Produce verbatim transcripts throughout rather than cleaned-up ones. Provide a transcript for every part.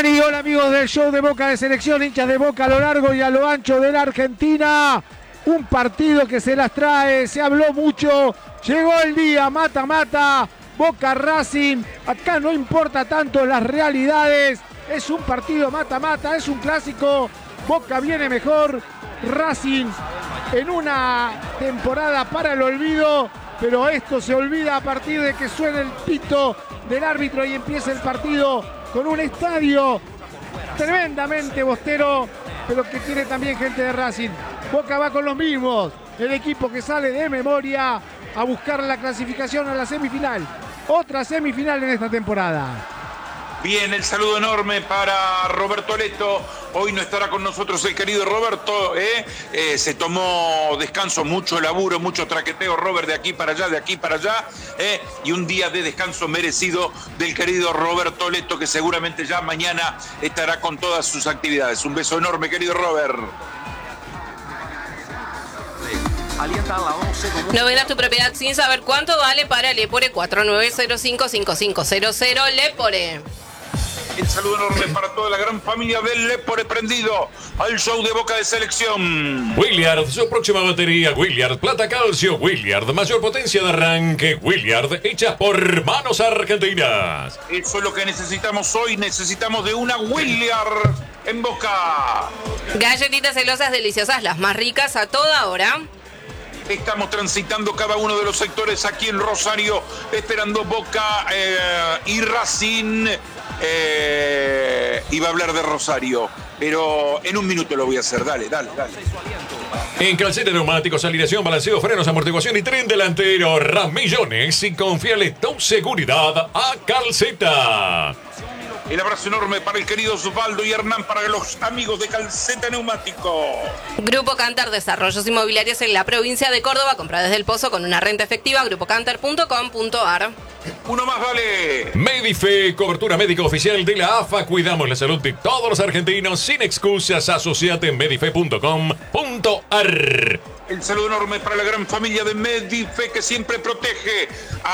Dani, hola amigos del show de Boca de Selección, hinchas de Boca a lo largo y a lo ancho de la Argentina. Un partido que se las trae, se habló mucho, llegó el día, mata, mata, Boca Racing. Acá no importa tanto las realidades, es un partido mata, mata, es un clásico. Boca viene mejor, Racing en una temporada para el olvido, pero esto se olvida a partir de que suene el pito del árbitro y empieza el partido con un estadio tremendamente bostero, pero que tiene también gente de Racing. Boca va con los mismos, el equipo que sale de memoria a buscar la clasificación a la semifinal. Otra semifinal en esta temporada. Bien, el saludo enorme para Roberto Leto. Hoy no estará con nosotros el querido Roberto. ¿eh? Eh, se tomó descanso, mucho laburo, mucho traqueteo, Robert, de aquí para allá, de aquí para allá. ¿eh? Y un día de descanso merecido del querido Roberto Leto, que seguramente ya mañana estará con todas sus actividades. Un beso enorme, querido Robert. No vendas tu propiedad sin saber cuánto vale para Lepore. Cuatro nueve cero cinco cinco cinco cero cero Lepore. El saludo enorme para toda la gran familia del Lepore prendido al show de Boca de Selección. Williard, su próxima batería, Williard, plata calcio, Williard, mayor potencia de arranque, Williard, hecha por manos argentinas. Eso es lo que necesitamos hoy, necesitamos de una Williard en Boca. Galletitas celosas deliciosas, las más ricas a toda hora. Estamos transitando cada uno de los sectores aquí en Rosario, esperando Boca eh, y Racing. Eh, iba a hablar de Rosario, pero en un minuto lo voy a hacer. Dale, dale, dale. En Calceta Neumáticos, alineación, balanceo, frenos, amortiguación y tren delantero, Ramillones, y confiale tu seguridad a Calceta. El abrazo enorme para el querido Osvaldo y Hernán, para los amigos de Calceta Neumático. Grupo Cantar, desarrollos inmobiliarios en la provincia de Córdoba. Compra desde el Pozo con una renta efectiva. grupo cantar punto com punto ar. Uno más, dale. Medife, cobertura médica oficial de la A F A. Cuidamos la salud de todos los argentinos sin excusas. Asociate en medife punto com punto ar. El saludo enorme para la gran familia de Medife, que siempre protege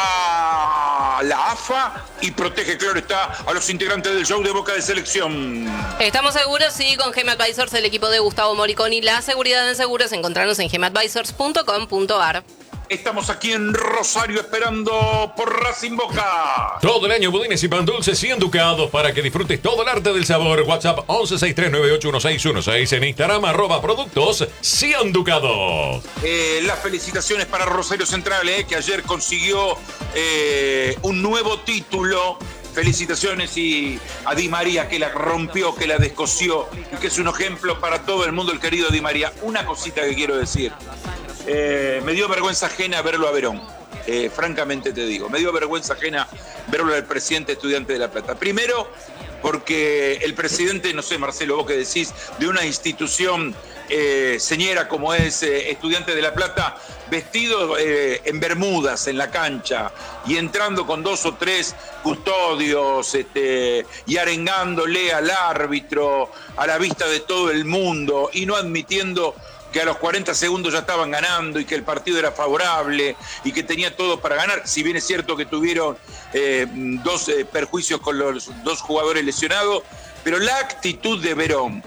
a la A F A y protege, claro está, a los integrantes del show de Boca de Selección. Estamos seguros, sí, con Gem Advisors, el equipo de Gustavo Moriconi. La seguridad en seguros, encontrarnos en gem advisors punto com punto ar. Estamos aquí en Rosario esperando por Racing Boca. Todo el año budines y pan dulces y enducados para que disfrutes todo el arte del sabor. WhatsApp once sesenta y tres noventa y ocho dieciséis dieciséis. En Instagram arroba productos Cian Ducados. Eh, las felicitaciones para Rosario Central, eh, que ayer consiguió eh, un nuevo título. Felicitaciones y a Di María, que la rompió, que la descosió y que es un ejemplo para todo el mundo, el querido Di María. Una cosita que quiero decir. Eh, me dio vergüenza ajena verlo a Verón, eh, francamente te digo, me dio vergüenza ajena verlo al presidente estudiante de La Plata. Primero, porque el presidente, no sé, Marcelo, vos que decís, de una institución eh, señera como es eh, Estudiante de La Plata, vestido eh, en bermudas en la cancha y entrando con dos o tres custodios este, y arengándole al árbitro a la vista de todo el mundo y no admitiendo que a los cuarenta segundos ya estaban ganando y que el partido era favorable y que tenía todo para ganar, si bien es cierto que tuvieron eh, dos eh, perjuicios con los dos jugadores lesionados, pero la actitud de Verón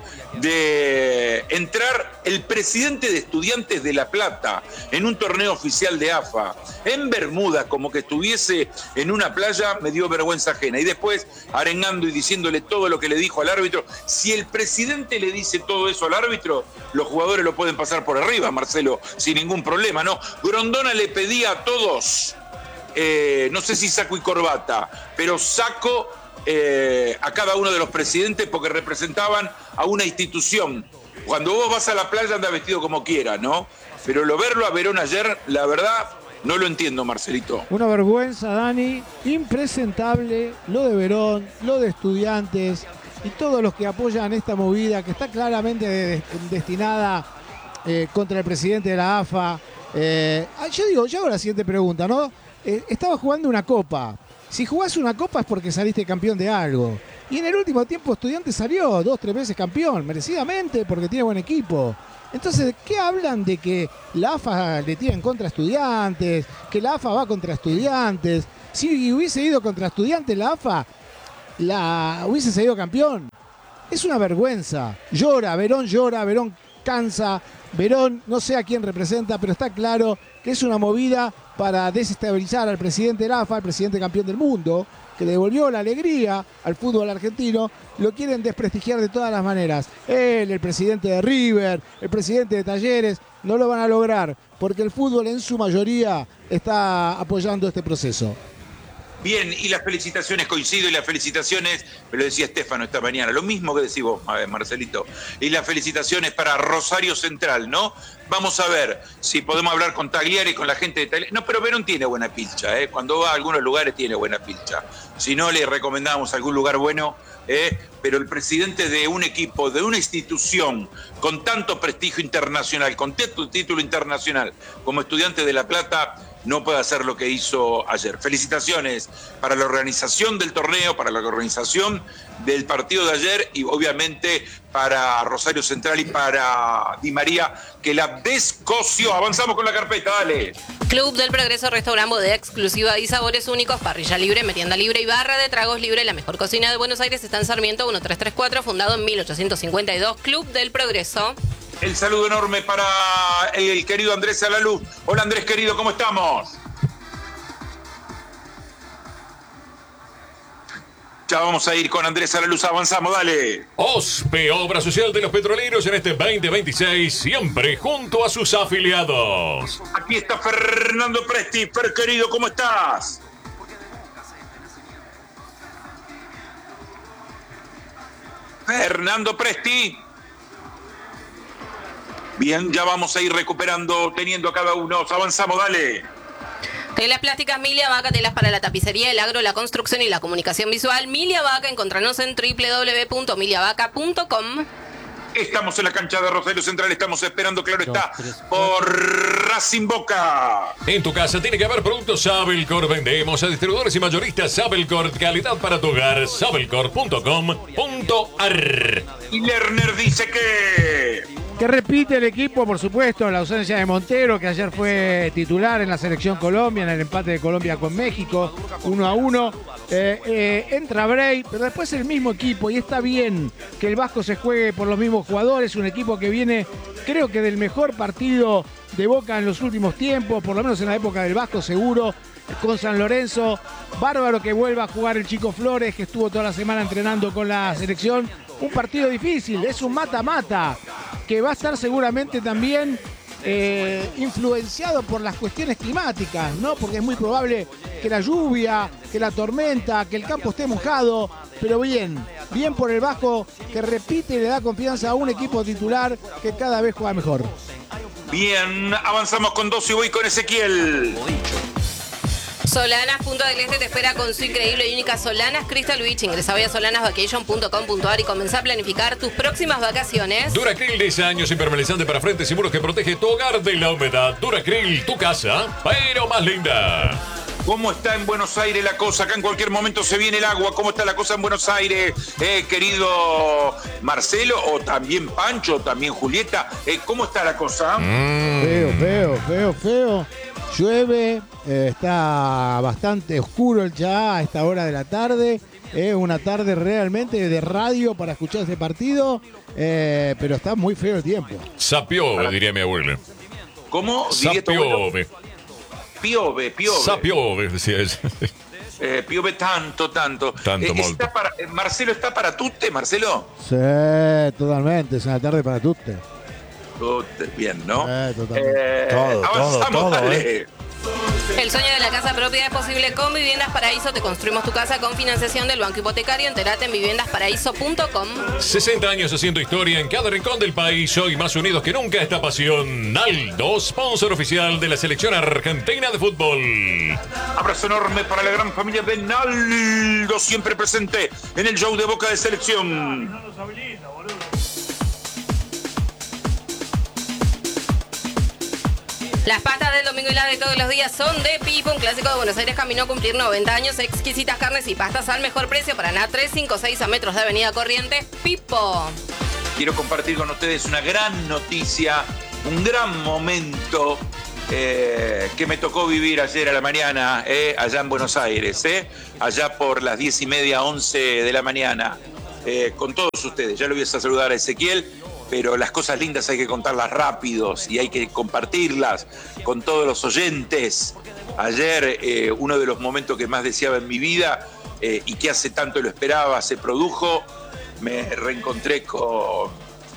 de entrar el presidente de Estudiantes de La Plata en un torneo oficial de A F A en Bermuda, como que estuviese en una playa, me dio vergüenza ajena. Y después arengando y diciéndole todo lo que le dijo al árbitro. Si el presidente le dice todo eso al árbitro, los jugadores lo pueden pasar por arriba, Marcelo, sin ningún problema, ¿no? Grondona le pedía a todos, eh, no sé si saco y corbata, pero saco Eh, a cada uno de los presidentes porque representaban a una institución. Cuando vos vas a la playa anda vestido como quiera, ¿no? Pero lo verlo a Verón ayer, la verdad, no lo entiendo, Marcelito. Una vergüenza, Dani, impresentable lo de Verón, lo de Estudiantes y todos los que apoyan esta movida que está claramente de, destinada eh, contra el presidente de la A F A. Eh, yo digo, yo hago la siguiente pregunta, ¿no? Eh, estaba jugando una copa. Si jugás una copa es porque saliste campeón de algo. Y en el último tiempo Estudiantes salió dos, tres veces campeón, merecidamente, porque tiene buen equipo. Entonces, ¿qué hablan de que la A F A le tira en contra a Estudiantes? Que la A F A va contra Estudiantes. Si hubiese ido contra Estudiantes la A F A, la, hubiese salido campeón. Es una vergüenza. Llora, Verón llora, Verón cansa, Verón no sé a quién representa, pero está claro que es una movida para desestabilizar al presidente de la A F A, al presidente campeón del mundo, que le devolvió la alegría al fútbol argentino. Lo quieren desprestigiar de todas las maneras. Él, el presidente de River, el presidente de Talleres, no lo van a lograr, porque el fútbol en su mayoría está apoyando este proceso. Bien, y las felicitaciones, coincido, y las felicitaciones, me lo decía Estefano esta mañana, lo mismo que decís vos, Marcelito, y las felicitaciones para Rosario Central, ¿no? Vamos a ver si podemos hablar con Tagliari, con la gente de Tagliari. No, pero Verón tiene buena pilcha, ¿eh? Cuando va a algunos lugares tiene buena pilcha. Si no, le recomendamos algún lugar bueno, ¿eh? Pero el presidente de un equipo, de una institución con tanto prestigio internacional, con tanto título internacional como Estudiantes de La Plata, no puede hacer lo que hizo ayer. Felicitaciones para la organización del torneo, para la organización del partido de ayer y obviamente para Rosario Central y para Di María, que la descoció. Avanzamos con la carpeta, dale. Club del Progreso, restaurante, bodega exclusiva y sabores únicos, parrilla libre, merienda libre y barra de tragos libre. La mejor cocina de Buenos Aires está en Sarmiento mil trescientos treinta y cuatro, fundado en mil ochocientos cincuenta y dos. Club del Progreso. El saludo enorme para el querido Andrés Salalú. Hola Andrés, querido, ¿cómo estamos? Ya vamos a ir con Andrés Salalú, avanzamos, dale. OSPE, Obra Social de los Petroleros en este veinte veintiséis, siempre junto a sus afiliados. Aquí está Fernando Presti. Fer, querido, ¿cómo estás? Fernando Presti. Bien, ya vamos a ir recuperando, teniendo a cada uno. Avanzamos, dale. Telas plásticas Milia Vaca, telas para la tapicería, el agro, la construcción y la comunicación visual. Milia Vaca, encontranos en doble u doble u doble u punto milia vaca punto com. Estamos en la cancha de Rosario Central, estamos esperando, claro está, por Racing Boca. En tu casa tiene que haber productos Sabelcor. Vendemos a distribuidores y mayoristas Sabelcor. Calidad para tu hogar. Sabelcor punto com punto a r. Y Lerner dice que... Que repite el equipo, por supuesto, la ausencia de Montero, que ayer fue titular en la selección Colombia, en el empate de Colombia con México, uno a uno. Eh, eh, entra Bray, pero después el mismo equipo, y está bien que el Vasco se juegue por los mismos jugadores, un equipo que viene, creo que del mejor partido de Boca en los últimos tiempos, por lo menos en la época del Vasco seguro, con San Lorenzo. Bárbaro que vuelva a jugar el Chico Flores, que estuvo toda la semana entrenando con la selección. Un partido difícil, es un mata-mata, que va a estar seguramente también eh, influenciado por las cuestiones climáticas, ¿no? Porque es muy probable que la lluvia, que la tormenta, que el campo esté mojado, pero bien, bien por el Vasco, que repite y le da confianza a un equipo titular que cada vez juega mejor. Bien, avanzamos con dos y voy con Ezequiel. Solanas Punta del Este te espera con su increíble y única Solanas Crystal Beach. Ingresa hoy a solanás vacation punto com punto a r y comenzá a planificar tus próximas vacaciones. Duracril, diez años, impermeabilizante para frentes y muros que protege tu hogar de la humedad. Duracril, tu casa, pero más linda. ¿Cómo está en Buenos Aires la cosa? Acá en cualquier momento se viene el agua. ¿Cómo está la cosa en Buenos Aires, eh, querido Marcelo? O también Pancho, o también Julieta. Eh, ¿Cómo está la cosa? Mm. Feo, feo, feo, feo. Llueve, eh, está bastante oscuro ya a esta hora de la tarde. Es una tarde realmente de radio para escuchar ese partido, eh, pero está muy feo el tiempo. Sapiove, diría mi abuela. ¿Cómo? Diría tu abuelo. Piove, piove. Sapiove, decía ella. Eh, piove tanto, tanto. Tanto, eh, molto. está para, eh, Marcelo, ¿está para tutte, Marcelo? Sí, totalmente, es una tarde para tutte. Tutte, bien, ¿no? Eh, totalmente. Eh, Todo, avanzamos, todo, todo, dale. eh. El sueño de la casa propia es posible con Viviendas Paraíso. Te construimos tu casa con financiación del Banco Hipotecario. Entérate en viviendas paraíso punto com. sesenta años haciendo historia en cada rincón del país. Hoy más unidos que nunca esta pasión. Naldo, sponsor oficial de la selección argentina de fútbol. Abrazo enorme para la gran familia de Naldo, siempre presente en el show de Boca de Selección. Las pastas del domingo y las de todos los días son de Pipo. Un clásico de Buenos Aires caminó a cumplir noventa años. Exquisitas carnes y pastas al mejor precio para nada tres cinco seis a metros de Avenida Corrientes. Pipo. Quiero compartir con ustedes una gran noticia, un gran momento eh, que me tocó vivir ayer a la mañana, eh, allá en Buenos Aires, eh, allá por las diez y media, once de la mañana, eh, con todos ustedes. Ya lo voy a saludar a Ezequiel, pero las cosas lindas hay que contarlas rápidos y hay que compartirlas con todos los oyentes. Ayer, eh, uno de los momentos que más deseaba en mi vida eh, y que hace tanto lo esperaba, se produjo. Me reencontré con,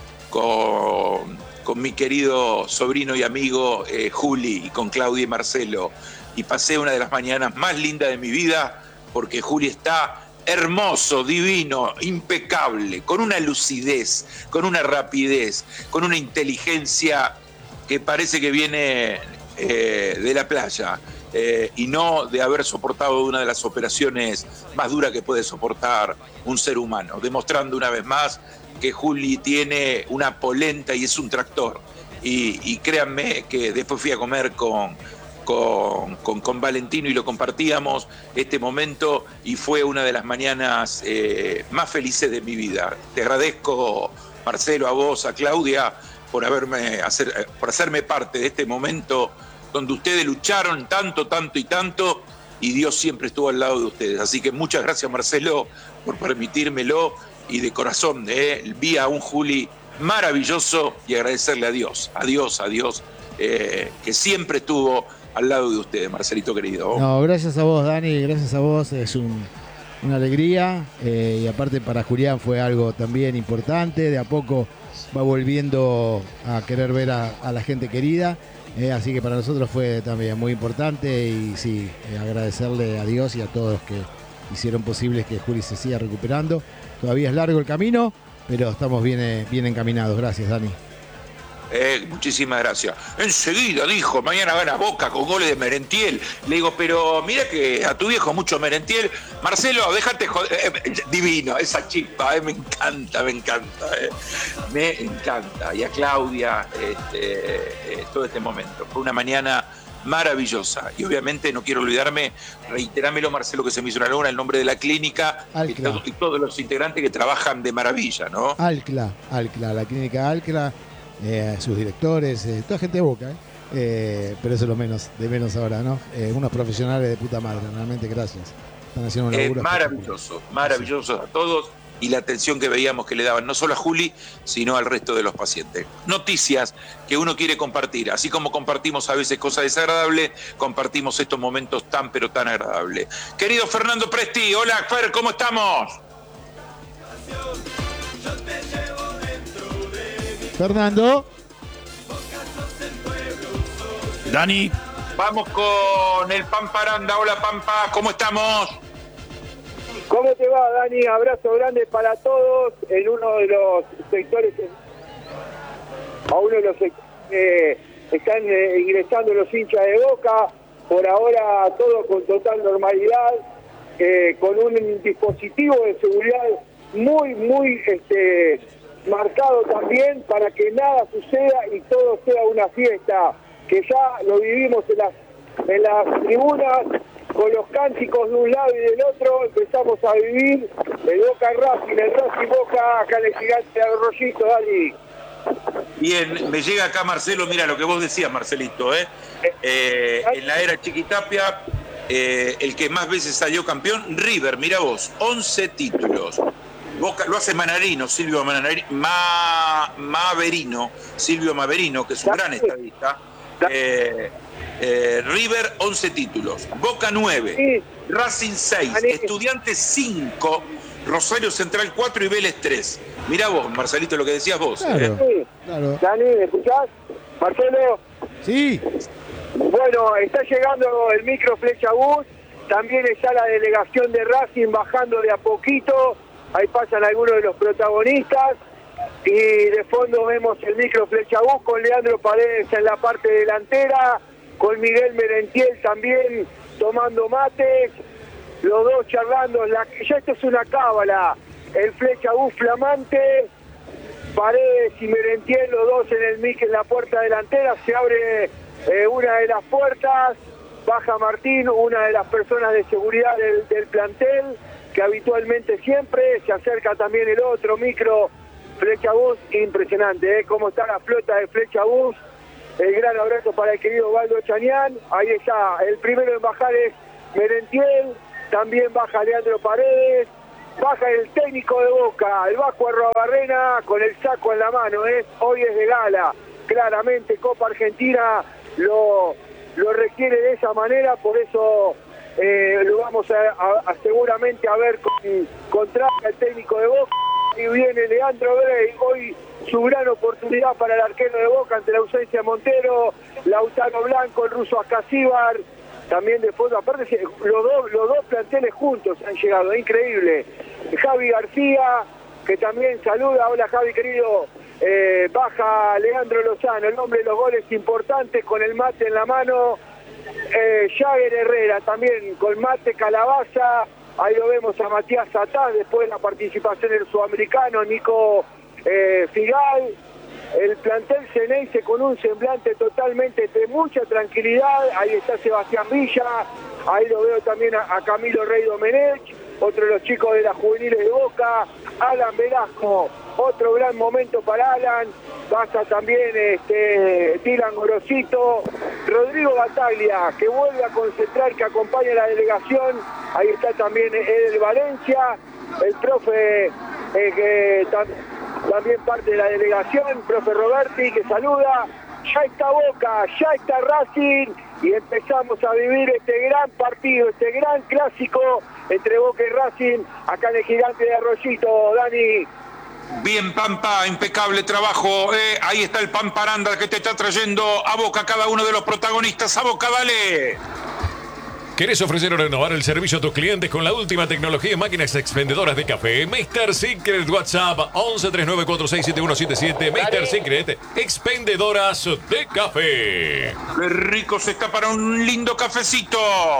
con, con mi querido sobrino y amigo eh, Juli, y con Claudia y Marcelo, y pasé una de las mañanas más lindas de mi vida, porque Juli está hermoso, divino, impecable, con una lucidez, con una rapidez, con una inteligencia que parece que viene eh, de la playa. Eh, y no de haber soportado una de las operaciones más duras que puede soportar un ser humano, demostrando una vez más que Juli tiene una polenta y es un tractor. Y, y créanme que después fui a comer con, con, con, con Valentino y lo compartíamos este momento, y fue una de las mañanas eh, más felices de mi vida. Te agradezco, Marcelo, a vos, a Claudia, por, haberme, hacer, por hacerme parte de este momento donde ustedes lucharon tanto, tanto y tanto, y Dios siempre estuvo al lado de ustedes. Así que muchas gracias, Marcelo, por permitírmelo, y de corazón, eh, vi a un Juli maravilloso, y agradecerle a Dios, a Dios, a Dios, eh, que siempre estuvo al lado de ustedes, Marcelito querido. No, gracias a vos, Dani, gracias a vos, es un, una alegría, eh, y aparte para Julián fue algo también importante, de a poco va volviendo a querer ver a, a la gente querida. Eh, así que para nosotros fue también muy importante, y sí, eh, agradecerle a Dios y a todos que hicieron posible que Juli se siga recuperando. Todavía es largo el camino, pero estamos bien, eh, bien encaminados. Gracias, Dani. Eh, muchísimas gracias. Enseguida dijo, mañana gana Boca con goles de Merentiel. Le digo, pero mira que a tu viejo mucho Merentiel. Marcelo, déjate joder. Eh, divino, esa chispa, eh, me encanta, me encanta. Eh. Me encanta. Y a Claudia, este, eh, todo este momento. Fue una mañana maravillosa. Y obviamente no quiero olvidarme, reiterámelo, Marcelo, que se me hizo una luna, el nombre de la clínica y, todo, y todos los integrantes que trabajan de maravilla, ¿no? Alcla, Alcla, la clínica Alcla. Eh, sus directores, eh, toda gente de Boca, eh. Eh, pero eso es lo menos, de menos ahora, ¿no? Eh, unos profesionales de puta madre, realmente gracias. Están haciendo un laburo eh, maravilloso, maravilloso a todos, y la atención que veíamos que le daban no solo a Juli, sino al resto de los pacientes. Noticias que uno quiere compartir, así como compartimos a veces cosas desagradables, compartimos estos momentos tan pero tan agradables. Querido Fernando Presti, hola Fer, ¿cómo estamos? Fernando. Dani. Vamos con el Pamparanda. Hola Pampa, ¿cómo estamos? ¿Cómo te va, Dani? Abrazo grande para todos en uno de los sectores, a uno de los sectores eh, están eh, ingresando los hinchas de Boca, por ahora todo con total normalidad, eh, con un dispositivo de seguridad muy, muy este, marcado también para que nada suceda y todo sea una fiesta, que ya lo vivimos en las, en las tribunas, con los cánticos de un lado y del otro, empezamos a vivir el Boca Racing, el Racing Boca, acá en el Gigante de Arroyito, Dani. Bien, me llega acá Marcelo, mira lo que vos decías, Marcelito, ¿eh? Eh, en la era Chiquitapia, eh, el que más veces salió campeón, River, mira vos, once títulos. Boca, lo hace Manarino, Silvio Manarino, Ma, Maverino, Silvio Maverino, que es un gran estadista. Eh, eh, River, once títulos. Boca, nueve. Sí. Racing, seis. Estudiantes, cinco. Rosario Central, cuatro y Vélez, tres. Mirá vos, Marcelito, lo que decías vos. Claro, ¿eh? claro. Dani, ¿me escuchás? Marcelo. Sí. Bueno, está llegando el micro Flecha Bus. También está la delegación de Racing bajando de a poquito. Ahí pasan algunos de los protagonistas. Y de fondo vemos el micro Flecha Bus con Leandro Paredes en la parte delantera, con Miguel Merentiel también tomando mates, los dos charlando. La, ya esto es una cábala. El Flecha Bus flamante, Paredes y Merentiel, los dos en el mic en la puerta delantera. Se abre eh, una de las puertas, baja Martín, una de las personas de seguridad del, del plantel, que habitualmente siempre se acerca también el otro micro Flecha Bus. Impresionante, ¿eh? Cómo está la flota de Flecha Bus, el gran abrazo para el querido Waldo Chañán. Ahí está, el primero en bajar es Merentiel, también baja Leandro Paredes, baja el técnico de Boca, el Vasco Arruabarrena, con el saco en la mano. ¿eh? Hoy es de gala, claramente Copa Argentina lo, lo requiere de esa manera, por eso eh, lo vamos a, a, a seguramente a ver con, contra el técnico de Boca. Y viene Leandro Brey, hoy su gran oportunidad para el arquero de Boca ante la ausencia de Montero, Lautaro Blanco, el ruso Ascasíbar, también de fondo, aparte los dos, los dos planteles juntos han llegado, es increíble. Javi García, que también saluda, hola Javi querido, eh, baja Leandro Lozano, el hombre de los goles importantes con el mate en la mano, eh, Jagger Herrera también con mate, Calabaza. Ahí lo vemos a Matías Satás, después de la participación del sudamericano, Nico eh, Figal. El plantel Ceneice con un semblante totalmente de mucha tranquilidad. Ahí está Sebastián Villa, ahí lo veo también a, a Camilo Rey Domenech, otro de los chicos de las juveniles de Boca. Alan Velasco, otro gran momento para Alan. Pasa también este, Dylan Gorosito, Rodrigo Bataglia, que vuelve a concentrar, que acompaña a la delegación. Ahí está también Edel Valencia, el profe eh, que tam, también parte de la delegación, profe Roberti, que saluda. Ya está Boca, ya está Racing, y empezamos a vivir este gran partido, este gran clásico entre Boca y Racing, acá en el Gigante de Arroyito, Dani. Bien, Pampa, impecable trabajo. Eh, ahí está el Pamparanda que te está trayendo a Boca cada uno de los protagonistas. A Boca, dale. ¿Querés ofrecer o renovar el servicio a tus clientes con la última tecnología en máquinas expendedoras de café? mister Secret WhatsApp once tres nueve cuatro seis siete uno siete siete. mister Secret, expendedoras de café. Qué rico se está para un lindo cafecito.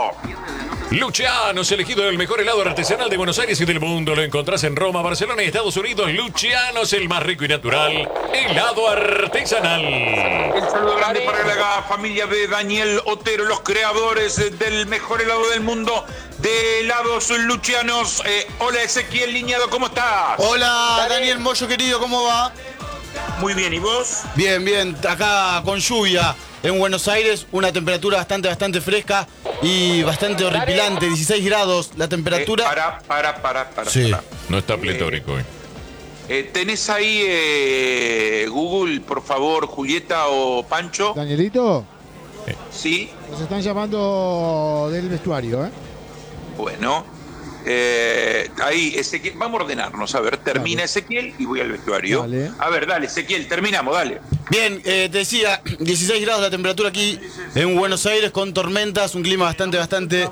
Luciano's, elegido el mejor helado artesanal de Buenos Aires y del mundo. Lo encontrás en Roma, Barcelona y Estados Unidos. Luciano's, el más rico y natural helado artesanal. El saludo grande para la familia de Daniel Otero, los creadores del mejor helado del mundo de helados Luciano's. Eh, hola Ezequiel Liñado, ¿cómo estás? Hola Daniel Moyo querido, ¿cómo va? Muy bien, ¿y vos? Bien, bien, acá con lluvia en Buenos Aires, una temperatura bastante, bastante fresca y bastante horripilante, dieciséis grados la temperatura. Eh, para, para, para, para. Sí. para. No está pletórico hoy. Eh, ¿Tenés ahí eh, Google, por favor, Julieta o Pancho? Danielito, Sí. nos están llamando del vestuario, ¿eh? Bueno. Eh, ahí, Ezequiel, vamos a ordenarnos. A ver, termina Dale. Ezequiel y voy al vestuario. Dale. A ver, dale, Ezequiel, terminamos, dale. Bien, eh, te decía, dieciséis grados la temperatura aquí en Buenos Aires con tormentas, un clima bastante, bastante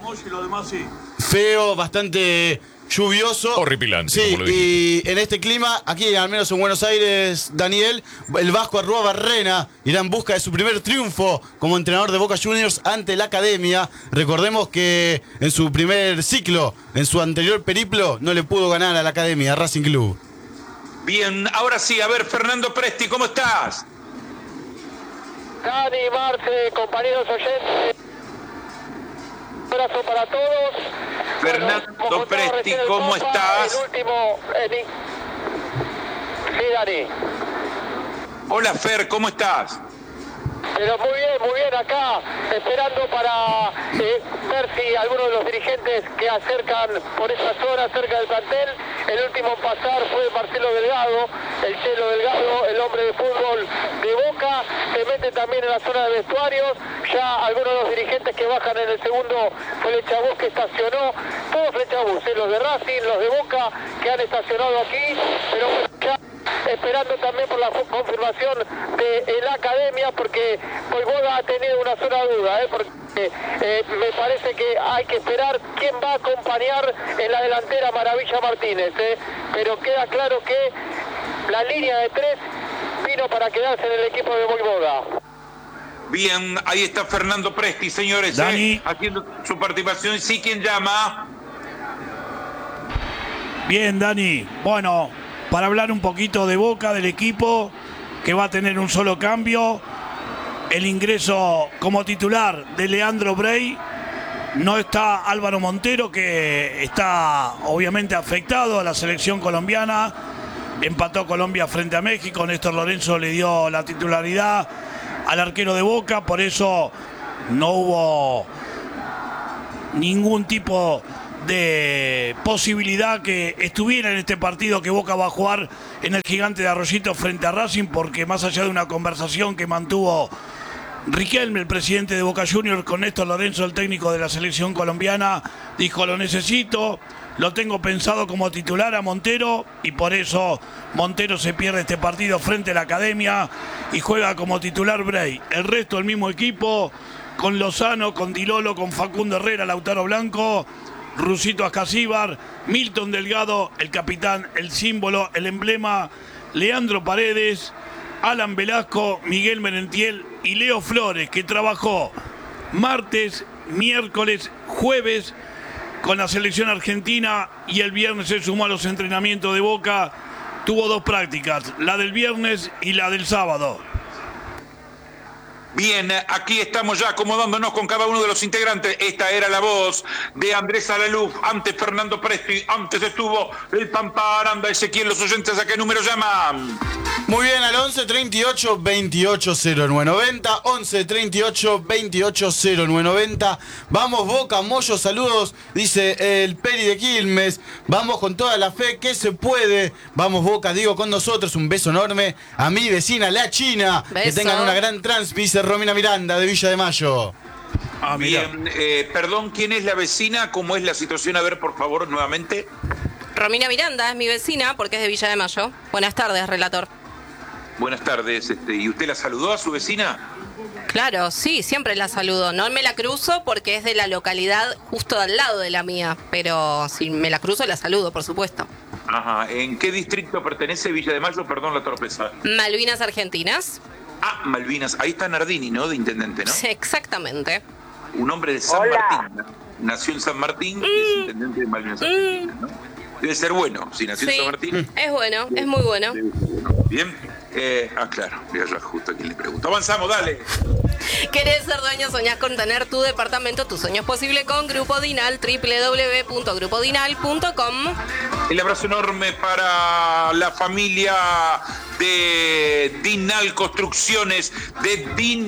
feo, bastante lluvioso. Horripilante, Sí, como lo dijiste. y en este clima, aquí al menos en Buenos Aires, Daniel, el Vasco Arruabarrena irá en busca de su primer triunfo como entrenador de Boca Juniors ante la Academia. Recordemos que en su primer ciclo, en su anterior periplo, no le pudo ganar a la Academia, a Racing Club. Bien, ahora sí, a ver, Fernando Presti, ¿cómo estás? Dani, Marce, compañeros oyentes, un abrazo para todos. Fernando Bueno, Presti, recién el ¿cómo Papa, estás? El último, el... Sí, Dani. Hola, Fer, ¿cómo estás? Pero muy bien, muy bien acá, esperando para eh, ver si algunos de los dirigentes que acercan por esa zona, cerca del plantel. El último en pasar fue Marcelo Delgado, el Chelo Delgado, el hombre de fútbol de Boca. Se mete también en la zona de vestuarios. Ya algunos de los dirigentes que bajan en el segundo Flechabús que estacionó, todos Flechabús, eh, los de Racing, los de Boca, que han estacionado aquí, pero ya esperando también por la confirmación de la Academia, porque Voivoda ha tenido una sola duda, ¿eh? porque eh, me parece que hay que esperar quién va a acompañar en la delantera Maravilla Martínez, ¿eh? pero queda claro que la línea de tres vino para quedarse en el equipo de Voivoda. Bien, ahí está Fernando Presti, señores, Dani. eh, haciendo su participación. Sí, ¿quién llama? Bien, Dani. Bueno, para hablar un poquito de Boca, del equipo, que va a tener un solo cambio. El ingreso como titular de Leandro Brey. No está Álvaro Montero, que está obviamente afectado a la selección colombiana. Empató Colombia frente a México. Néstor Lorenzo le dio la titularidad al arquero de Boca, por eso no hubo ningún tipo de posibilidad que estuviera en este partido que Boca va a jugar en el Gigante de Arroyito frente a Racing, porque más allá de una conversación que mantuvo Riquelme, el presidente de Boca Juniors, con Néstor Lorenzo, el técnico de la selección colombiana, dijo: lo necesito, lo tengo pensado como titular a Montero, y por eso Montero se pierde este partido frente a la Academia y juega como titular Bray. El resto el mismo equipo, con Lozano, con Dilolo, con Facundo Herrera, Lautaro Blanco, Rusito Ascasíbar, Milton Delgado, el capitán, el símbolo, el emblema, Leandro Paredes, Alan Velasco, Miguel Merentiel y Leo Flores, que trabajó martes, miércoles, jueves con la selección argentina y el viernes se sumó a los entrenamientos de Boca. Tuvo dos prácticas, la del viernes y la del sábado. Bien, aquí estamos ya acomodándonos con cada uno de los integrantes. Esta era la voz de Andrés Alaluf, antes Fernando Presti, antes estuvo el Pampa Aranda. Ezequiel, los oyentes, ¿a qué número llaman? Muy bien, al once treinta y ocho veintiocho cero nueve noventa, once treinta y ocho veintiocho cero nueve noventa. Vamos Boca, Moyo, saludos, dice el Peri de Quilmes. Vamos con toda la fe que se puede. Vamos Boca, digo con nosotros, un beso enorme a mi vecina, la China. Beso. Que tengan una gran trans, dice Romina Miranda de Villa de Mayo. Ah, Bien, eh, perdón, ¿quién es la vecina? ¿Cómo es la situación? A ver, por favor, nuevamente. Romina Miranda es mi vecina porque es de Villa de Mayo. Buenas tardes, relator. Buenas tardes. Este, ¿y usted la saludó a su vecina? Claro, sí, siempre la saludo. No me la cruzo porque es de la localidad justo al lado de la mía, pero si me la cruzo la saludo, por supuesto. Ajá. ¿En qué distrito pertenece Villa de Mayo? Perdón la torpeza. Malvinas Argentinas. Ah, Malvinas. Ahí está Nardini, ¿no? De intendente, ¿no? Sí, exactamente. Un hombre de San Hola. Martín. Nació en San Martín y es intendente de Malvinas Argentinas, ¿no? Debe ser bueno, si nació Sí, en San Martín. es bueno, es muy bueno. Debe ser bueno. Bien. Eh, ah, claro, voy allá justo a quien le pregunto. Avanzamos, dale. ¿Querés ser dueño? ¿Soñás con tener tu departamento? Tu sueño es posible con Grupo Dinal, doble u doble u doble u punto grupo dinal punto com. El abrazo enorme para la familia de Dinal Construcciones, de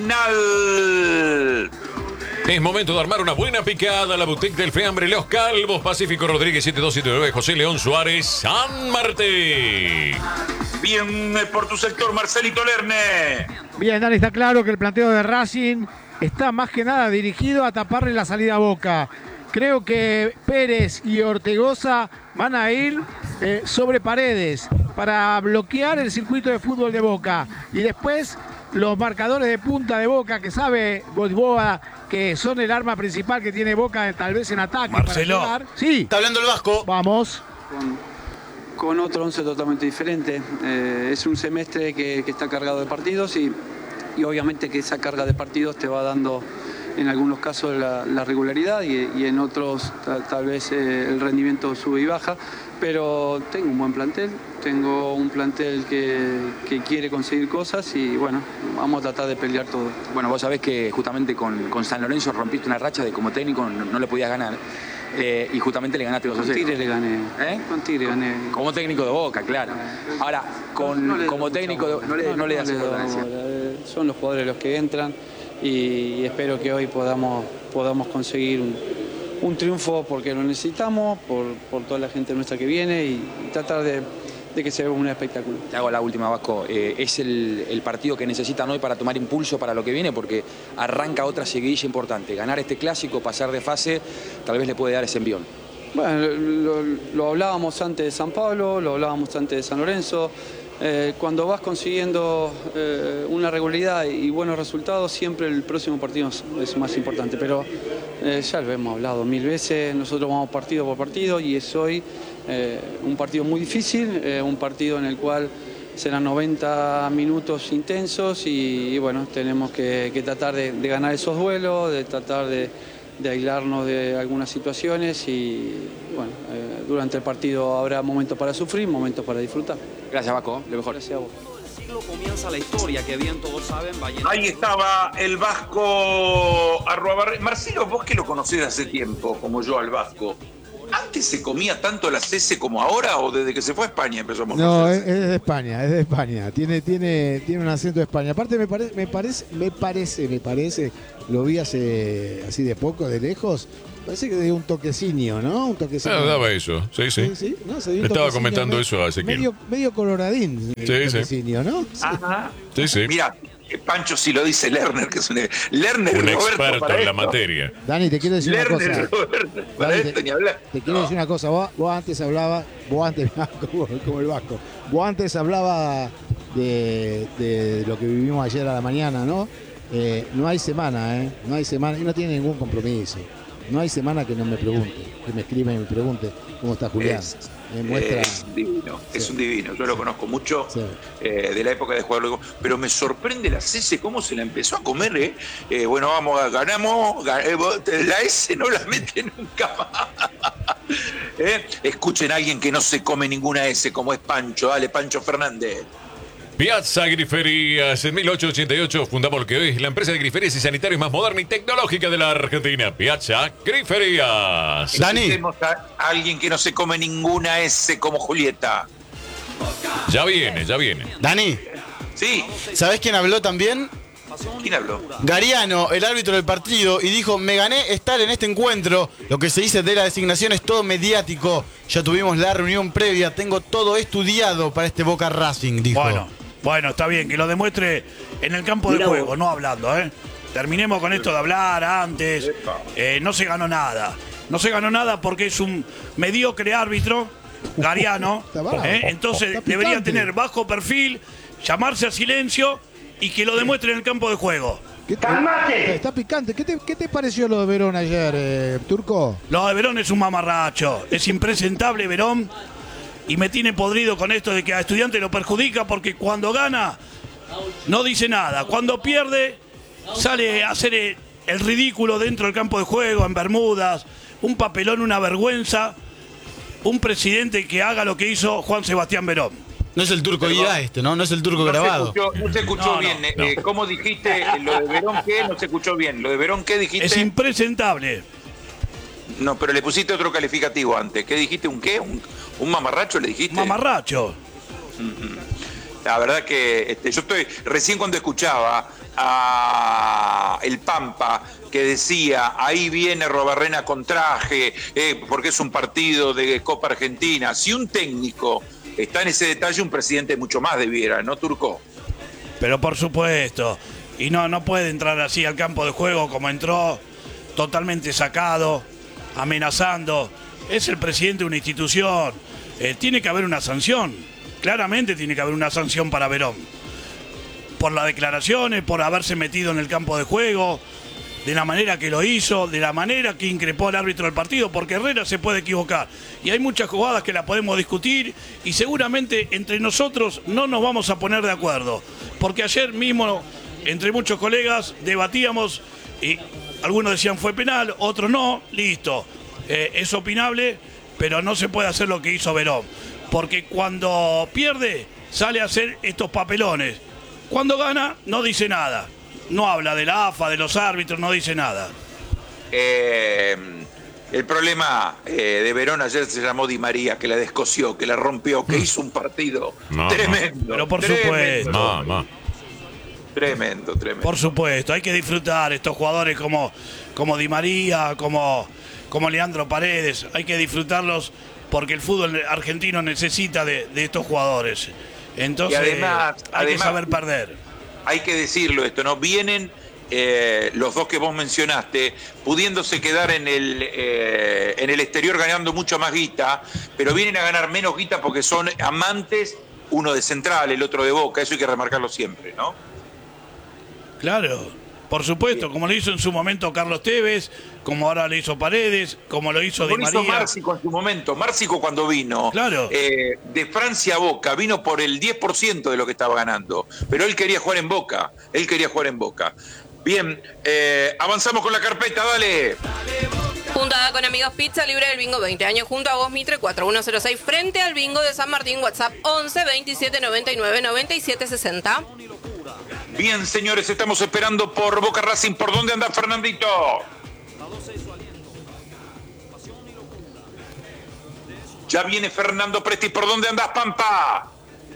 Dinal. Es momento de armar una buena picada. La boutique del fiambre Los Calvos, Pacífico Rodríguez siete dos siete nueve, José León Suárez, San Martín. Bien, eh, por tu sector, Marcelito Lerne. Bien, Dani, está claro que el planteo de Racing está más que nada dirigido a taparle la salida a Boca. Creo que Pérez y Ortegoza van a ir eh, sobre Paredes para bloquear el circuito de fútbol de Boca. Y después los marcadores de punta de Boca, que sabe Boa que son el arma principal que tiene Boca, tal vez en ataque. Marcelo. Para llegar. Sí, Está hablando el Vasco. vamos. con, con otro once totalmente diferente. Eh, es un semestre que, que está cargado de partidos y, y obviamente que esa carga de partidos te va dando en algunos casos la, la regularidad y, y en otros tal, tal vez eh, el rendimiento sube y baja, pero tengo un buen plantel, tengo un plantel que, que quiere conseguir cosas y bueno, vamos a tratar de pelear todo. Bueno, vos sabés que justamente con, con San Lorenzo rompiste una racha de como técnico no, no le podías ganar. Eh, y justamente le ganaste dos a Con cero. Tigre le gané. ¿Eh? Con Tigre gané. Como técnico de Boca, claro. Ahora, con, No le como doy técnico mucha de, no, le, bola. no le das doy importancia. bola. Eh, Son los jugadores los que entran y espero que hoy podamos, podamos conseguir un, un triunfo porque lo necesitamos, por, por toda la gente nuestra que viene y, y tratar de, de que sea un espectáculo. Te hago la última, Vasco. Eh, es el, el partido que necesitan hoy para tomar impulso para lo que viene, porque arranca otra seguidilla importante. Ganar este clásico, pasar de fase, tal vez le puede dar ese envión. Bueno, lo, lo- lo hablábamos antes de San Pablo, lo hablábamos antes de San Lorenzo. Eh, cuando vas consiguiendo eh, una regularidad y buenos resultados, siempre el próximo partido es, es más importante. Pero eh, ya lo hemos hablado mil veces, nosotros vamos partido por partido y es hoy eh, un partido muy difícil, eh, un partido en el cual serán noventa minutos intensos y, y bueno, tenemos que, que tratar de, de ganar esos duelos, de tratar de de aislarnos de algunas situaciones y bueno, eh, durante el partido habrá momentos para sufrir, momentos para disfrutar. Gracias, Vasco. Lo mejor. Gracias a vos. Comienza la historia que bien todos saben. Ballena... Ahí estaba el Vasco arroba Barre- Marcelo, vos que lo conocés de hace tiempo, como yo al Vasco. ¿antes se comía tanto la cese como ahora o desde que se fue a España empezamos No, a es, es de España, es de España. Tiene, tiene, tiene un acento de España. Aparte me, pare, me parece, me parece, me parece, lo vi hace así de poco, de lejos. Parece que de un toquecinio, ¿no? Un toquecinio. Ah, daba eso, sí, sí. Sí, sí. No, se dio un Estaba toquecinio comentando medio, eso a Ezequiel. Medio, medio coloradín. Sí, el sí. toquecinio, ¿no? Sí. Ajá. Sí, sí. Mira, Pancho si lo dice Lerner, que es un, Lerner Un Roberto experto para en la esto. materia. Dani, te quiero decir Lerner una cosa. Roberto, para Dani, esto te, ni hablar. te quiero No. decir una cosa. Vos, vos antes hablabas, vos antes, como, como el Vasco, vos antes hablabas de, de lo que vivimos ayer a la mañana, ¿no? Eh, no hay semana, ¿eh? No hay semana, y no tiene ningún compromiso. No hay semana que no me pregunte, que me escriba y me pregunte cómo está Julián. Es, me muestra. es un divino, Sí. es un divino. Yo lo conozco mucho Sí. eh, de la época de jugarlo. Pero me sorprende la C cómo se la empezó a comer. Eh. Eh, bueno, vamos, ganamos. gan- eh, la S no la mete nunca más. Eh, Escuchen a alguien que no se come ninguna S, como es Pancho. Dale, Pancho Fernández. Piazza Griferías, en mil ochocientos ochenta y ocho fundamos lo que hoy es la empresa de griferías y sanitarios más moderna y tecnológica de la Argentina. Piazza Griferías. Dani. Escuchemos a alguien que no se come ninguna S, como Julieta. Ya viene, ya viene. Dani, Sí, ¿sabés quién habló también? ¿quién habló? Gariano, el árbitro del partido, y dijo: me gané estar en este encuentro. Lo que se dice de la designación es todo mediático. Ya tuvimos la reunión previa, tengo todo estudiado para este Boca Racing, dijo. Bueno, bueno, está bien, que lo demuestre en el campo de juego, no hablando, ¿eh? Terminemos con esto de hablar antes. Eh, no se ganó nada. No se ganó nada porque es un mediocre árbitro, Gariano. Está bravo. ¿eh? Entonces Está debería picante. tener bajo perfil, llamarse a silencio y que lo demuestre en el campo de juego. ¿Qué te- Está picante. ¿Qué te, qué te pareció lo de Verón ayer, eh, Turco? Lo de Verón es un mamarracho. Es impresentable Verón. Y me tiene podrido con esto de que a Estudiantes lo perjudica porque cuando gana no dice nada. Cuando pierde sale a hacer el, el ridículo dentro del campo de juego, en Bermudas. Un papelón, una vergüenza. Un presidente que haga lo que hizo Juan Sebastián Verón. No es el turco Perdón. guía este, ¿no? No es el turco No se grabado. escuchó, no se escuchó No, no, bien. eh, no. eh, ¿Cómo dijiste eh, lo de Verón qué? No se escuchó bien. ¿Lo de Verón qué dijiste? Es impresentable. No, pero le pusiste otro calificativo antes. ¿Qué dijiste? ¿Un qué? ¿Un, un mamarracho le dijiste? Mamarracho. La verdad que este, yo estoy, recién cuando escuchaba a el Pampa que decía, ahí viene Robarrena con traje, eh, porque es un partido de Copa Argentina. Si un técnico está en ese detalle, un presidente mucho más debiera, ¿no, Turco? Pero por supuesto. Y no, no puede entrar así al campo de juego como entró, totalmente sacado, amenazando. Es el presidente de una institución. Eh, tiene que haber una sanción. Claramente tiene que haber una sanción para Verón. Por las declaraciones, por haberse metido en el campo de juego, de la manera que lo hizo, de la manera que increpó al árbitro del partido, porque Herrera se puede equivocar. Y hay muchas jugadas que las podemos discutir y seguramente entre nosotros no nos vamos a poner de acuerdo. Porque ayer mismo, entre muchos colegas, debatíamos y algunos decían fue penal, otros no, listo. Eh, es opinable, pero no se puede hacer lo que hizo Verón. Porque cuando pierde, sale a hacer estos papelones. Cuando gana, no dice nada. No habla de la A F A, de los árbitros, no dice nada. Eh, el problema eh, de Verón ayer se llamó Di María, que la descosió, que la rompió, que hizo un partido No, tremendo. Pero por tremendo, supuesto. No, no. Tremendo, tremendo. Por supuesto, hay que disfrutar estos jugadores como, como Di María, como, como Leandro Paredes. Hay que disfrutarlos porque el fútbol argentino necesita de, de estos jugadores. Entonces, Y además- hay que además- saber perder. Hay que decirlo esto, ¿no? Vienen eh, los dos que vos mencionaste, pudiéndose quedar en el, eh, en el exterior ganando mucho más guita, pero vienen a ganar menos guita porque son amantes, uno de Central, el otro de Boca, eso hay que remarcarlo siempre, ¿no? Claro, por supuesto, como lo hizo en su momento Carlos Tevez, como ahora lo hizo Paredes, como lo hizo Di Como lo hizo María. Márcico en su momento. Márcico cuando vino Claro. eh, de Francia a Boca, vino por el diez por ciento de lo que estaba ganando. Pero él quería jugar en Boca. Él quería jugar en Boca. Bien, eh, avanzamos con la carpeta, dale. Juntada con Amigos Pizza, libre del bingo veinte años junto a vos, Mitre cuatro uno cero seis, frente al bingo de San Martín, WhatsApp once veintisiete noventa y nueve noventa y siete sesenta. Bien, señores, estamos esperando por Boca Racing. ¿Por dónde anda Fernandito? Ya viene Fernando Presti. ¿Por dónde andás, Pampa?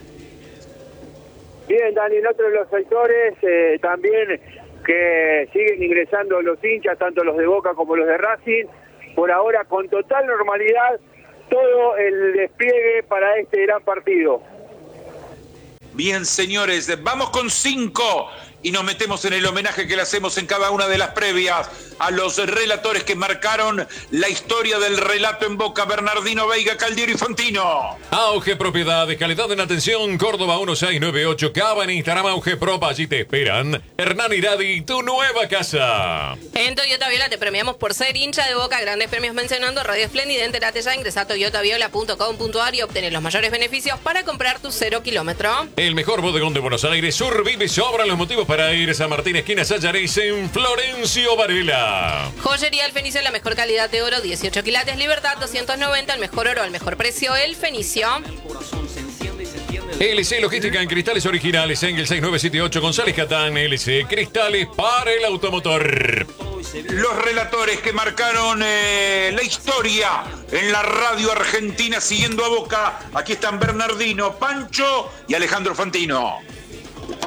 Bien, Dani, en otro de los sectores eh, también que siguen ingresando los hinchas, tanto los de Boca como los de Racing. Por ahora, con total normalidad, todo el despliegue para este gran partido. Bien, señores, vamos con cinco y nos metemos en el homenaje que le hacemos en cada una de las previas a los relatores que marcaron la historia del relato en Boca: Bernardino, Veiga, Caldiero y Fantino. Auge Propiedades, calidad en atención, Córdoba uno seis nueve ocho, Cava en Instagram, Auge Prop, allí te esperan. Hernán Iradi, tu nueva casa. En Toyota Viola te premiamos por ser hincha de Boca, grandes premios mencionando Radio Espléndida. Entérate ya, ingresa a toyota viola punto com punto a r y obtener los mayores beneficios para comprar tu cero kilómetro. El mejor bodegón de Buenos Aires, Sur Vive, sobran los motivos para ir. San Martín, esquina Sayares, en Florencio Varela. Joyería El Fenicio, la mejor calidad de oro, dieciocho quilates, Libertad doscientos noventa, el mejor oro al mejor precio, El Fenicio. L C Logística en cristales originales, Engel seis nueve siete ocho, González Catán, L C Cristales para el automotor. Los relatores que marcaron eh, la historia en la radio argentina siguiendo a Boca. Aquí están Bernardino, Pancho y Alejandro Fantino.